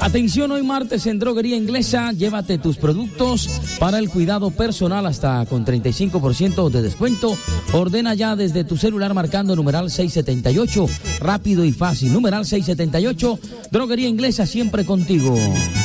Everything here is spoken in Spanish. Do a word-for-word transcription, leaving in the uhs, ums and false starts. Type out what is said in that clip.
Atención, hoy martes en Droguería Inglesa, llévate tus productos para el cuidado personal hasta con treinta y cinco por ciento de descuento. Ordena ya desde tu celular marcando numeral seiscientos setenta y ocho, rápido y fácil, numeral seiscientos setenta y ocho, Droguería Inglesa, siempre contigo.